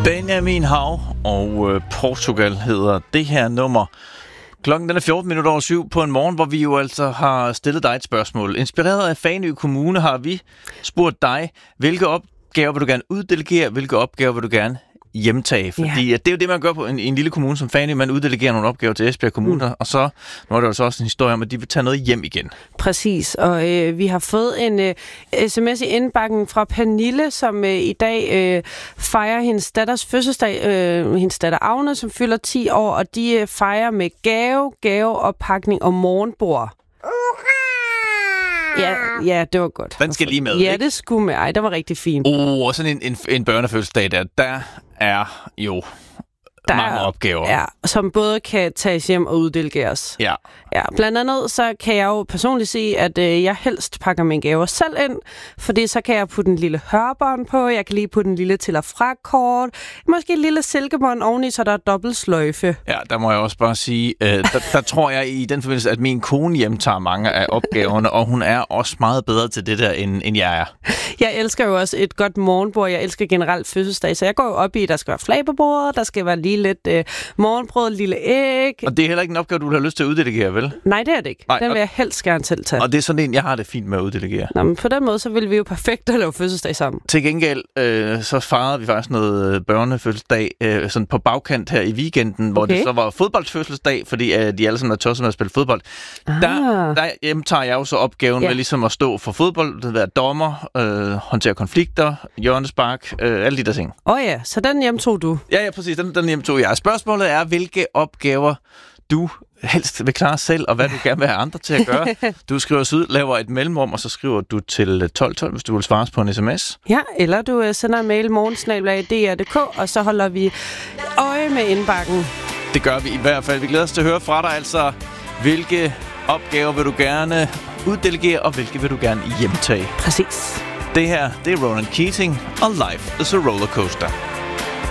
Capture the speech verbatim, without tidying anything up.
Benjamin Hav og øh, Portugal hedder det her nummer. Klokken den er fjorten minutter over syv på en morgen, hvor vi jo altså har stillet dig et spørgsmål. Inspireret af Fanø Kommune har vi spurgt dig, hvilke opgaver vil du gerne uddelegere, hvilke opgaver vil du gerne hjemtage? Fordi ja. det er jo det, man gør på en, en lille kommune som Fanø. Man uddelegerer nogle opgaver til Esbjerg Kommune, mm. og så nu er der altså også en historie om, at de vil tage noget hjem igen. Præcis, og øh, vi har fået en øh, sms i indbakken fra Pernille, som øh, i dag øh, fejrer hendes datters fødselsdag. Øh, hendes datter Agne, som fylder ti år, og de øh, fejrer med gave, gaveoppakning og morgenbord. Ja, ja, det var godt. Den skal lige med, Ja, ikke? det skulle med. Ej, det var rigtig fint. Åh, oh, sådan en, en, en børnefødselsdag der, der er jo der mange opgaver. Ja, som både kan tages hjem og uddelegeres. Ja. Ja, blandt andet så kan jeg jo personligt sige, at øh, jeg helst pakker mine gaver selv ind, fordi så kan jeg putte en lille hørbånd på, jeg kan lige putte en lille til- og fra-kort, måske en lille silkebånd oveni, så der er dobbelt sløjfe. Ja, der må jeg også bare sige, øh, der, der tror jeg i den forbindelse, at min kone hjemtager mange af opgaverne, og hun er også meget bedre til det der, end, end jeg er. Jeg elsker jo også et godt morgenbord, jeg elsker generelt fødselsdag, så jeg går jo op i, at der skal være flag på bordet, der skal være lige lidt øh, morgenbrød, lille æg. Og det er heller ikke en opgave, du har lyst til at uddelegere, vel? Nej, det er det ikke. Nej, den vil jeg helst gerne selv tage. Og det er sådan en, jeg har det fint med at uddelegere. Nå, men på den måde, så vil vi jo perfekt at lave fødselsdag sammen. Til gengæld, øh, så fejrede vi faktisk noget børnefødselsdag øh, sådan på bagkant her i weekenden, hvor okay. det så var fodboldfødselsdag, fordi øh, de alle sammen er tosset med at spille fodbold. Ah. Der, der hjemtager jeg jo så opgaven ja. med ligesom at stå for fodbold, det være dommer, øh, håndtere konflikter, hjørnespark, øh, alle de der ting. Åh oh ja, så den hjemtog du. Ja, ja, præcis. Den, den hjemtog jeg. Spørgsmålet er, hvilke opgaver du helst vil klare selv, og hvad du gerne vil have andre til at gøre. Du skriver os ud, laver et mellemrum, og så skriver du til tolv tolv, hvis du vil svare på en sms. Ja, eller du uh, sender en mail morgensnabel-a d r punktum d k, og så holder vi øje med indbakken. Det gør vi i hvert fald. Vi glæder os til at høre fra dig, altså hvilke opgaver vil du gerne uddelegere, og hvilke vil du gerne hjemtage. Præcis. Det her, det er Ronan Keating, og Life is a Rollercoaster.